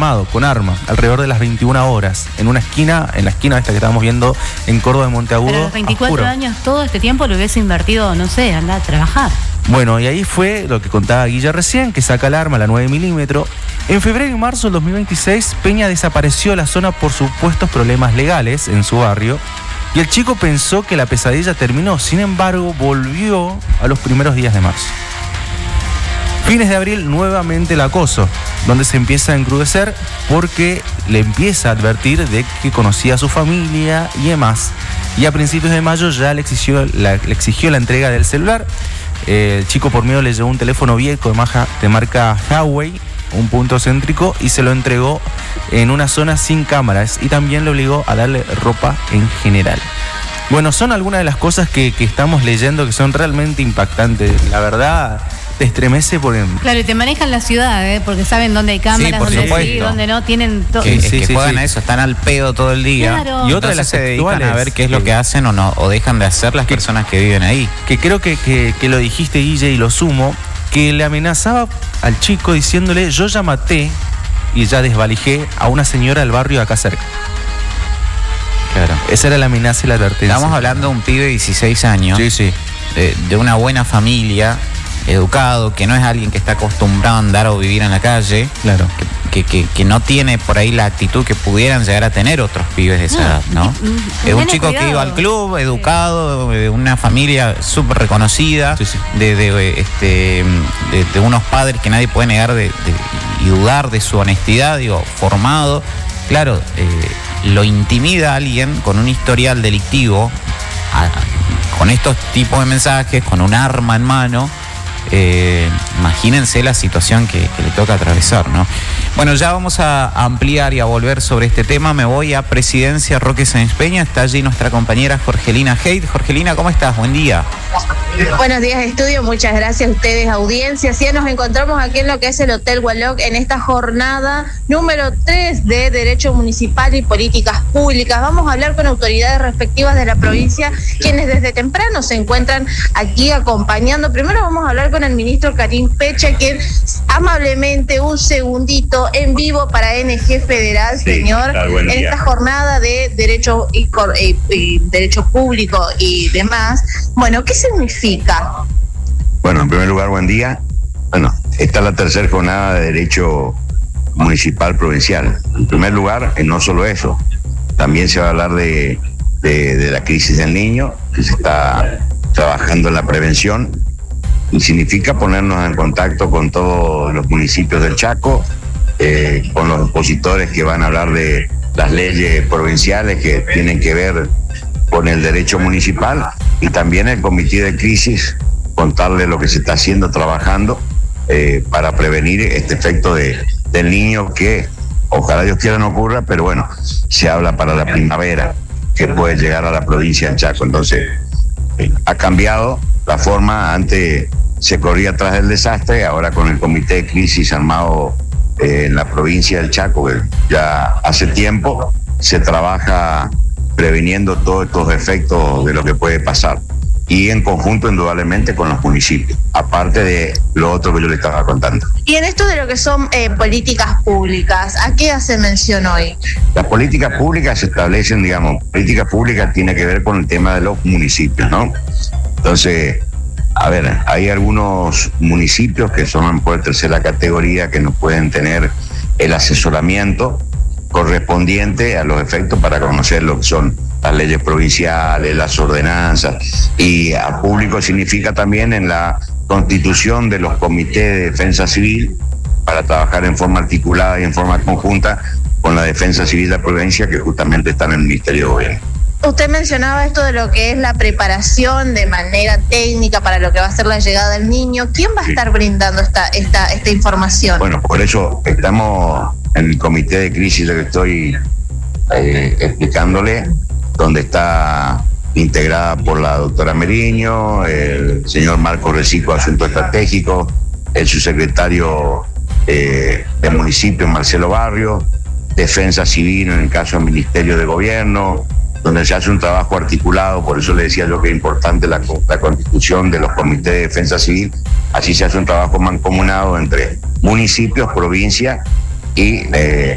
armado, con arma, alrededor de las 21 horas, en la esquina esta que estábamos viendo en Córdoba de Monteagudo. Pero a los 24 años, todo este tiempo lo hubiese invertido, no sé, andar a trabajar. Bueno, y ahí fue lo que contaba Guilla recién, que saca el arma, la 9 milímetros. En febrero y marzo del 2026, Peña desapareció de la zona por supuestos problemas legales en su barrio. Y el chico pensó que la pesadilla terminó, sin embargo, volvió a los primeros días de marzo. Fines de abril, nuevamente el acoso, donde se empieza a encrudecer porque le empieza a advertir de que conocía a su familia y demás. Y a principios de mayo ya le exigió la entrega del celular. El chico por miedo le llevó un teléfono viejo de marca Huawei, un punto céntrico, y se lo entregó en una zona sin cámaras y también le obligó a darle ropa en general. Bueno, son algunas de las cosas que estamos leyendo que son realmente impactantes. La verdad, te estremece porque... Claro, y te manejan la ciudad, porque saben dónde hay cámaras, dónde sí, dónde no, tienen todo. Que juegan a eso, están al pedo todo el día. Claro. Y otra de las se dedican a ver qué es lo que hacen o no, o dejan de hacer las personas que viven ahí. Que creo que lo dijiste, Guille, y lo sumo, que le amenazaba al chico diciéndole: yo ya maté y ya desvalijé a una señora del barrio de acá cerca. Claro. Esa era la amenaza y la advertencia. Estamos hablando de un pibe de 16 años, sí. De una buena familia, educado, que no es alguien que está acostumbrado a andar o vivir en la calle, claro, que no tiene por ahí la actitud que pudieran llegar a tener otros pibes de esa edad, ¿no? Es un chico que iba al club, educado, de una familia súper reconocida, de unos padres que nadie puede negar y dudar de su honestidad, formado. Claro, lo intimida a alguien con un historial delictivo, con estos tipos de mensajes, con un arma en mano. Imagínense la situación que le toca atravesar, ¿no? Bueno, ya vamos a ampliar y a volver sobre este tema. Me voy a Presidencia Roque Sáenz Peña. Está allí nuestra compañera Jorgelina Haidt. Jorgelina, ¿cómo estás? Buen día. Buenos días, estudio. Muchas gracias a ustedes, audiencia. Sí, nos encontramos aquí en lo que es el Hotel Gualoc en esta jornada número 3 de Derecho Municipal y Políticas Públicas. Vamos a hablar con autoridades respectivas de la provincia, quienes desde temprano se encuentran aquí acompañando. Primero vamos a hablar con el ministro Karim Pecha, quien amablemente un segundito en vivo para NG Federal, señor, en esta jornada de derecho derecho público y demás. Bueno, ¿qué significa? Bueno, en primer lugar, buen día. Bueno, esta es la tercera jornada de Derecho Municipal Provincial. En primer lugar, no solo eso, también se va a hablar de la crisis del niño, que se está trabajando en la prevención, y significa ponernos en contacto con todos los municipios del Chaco, con los opositores que van a hablar de las leyes provinciales que tienen que ver con el derecho municipal, y también el comité de crisis, contarle lo que se está haciendo, trabajando para prevenir este efecto del niño que ojalá Dios quiera no ocurra, pero bueno, se habla para la primavera que puede llegar a la provincia del Chaco. Entonces ha cambiado la forma. Antes se corría atrás del desastre, ahora con el comité de crisis armado en la provincia del Chaco, que ya hace tiempo se trabaja previniendo todos estos efectos de lo que puede pasar, y en conjunto indudablemente con los municipios, aparte de lo otro que yo le estaba contando. Y en esto de lo que son políticas públicas, ¿a qué hace mención hoy? Las políticas públicas se establecen, políticas públicas tiene que ver con el tema de los municipios, ¿no? Entonces, a ver, hay algunos municipios que son por tercera categoría que no pueden tener el asesoramiento correspondiente a los efectos para conocer lo que son las leyes provinciales, las ordenanzas, y a público significa también en la constitución de los comités de defensa civil para trabajar en forma articulada y en forma conjunta con la defensa civil de la provincia, que justamente está en el Ministerio de Gobierno. Usted mencionaba esto de lo que es la preparación de manera técnica para lo que va a ser la llegada del niño. ¿Quién va a estar brindando esta información? Bueno, por eso estamos en el comité de crisis que estoy explicándole, donde está integrada por la doctora Meriño, el señor Marco Recico, Asuntos Estratégicos, el subsecretario de Municipio, Marcelo Barrio, Defensa Civil en el caso del Ministerio de Gobierno, donde se hace un trabajo articulado. Por eso le decía yo que es importante la constitución de los comités de defensa civil. Así se hace un trabajo mancomunado entre municipios, provincia y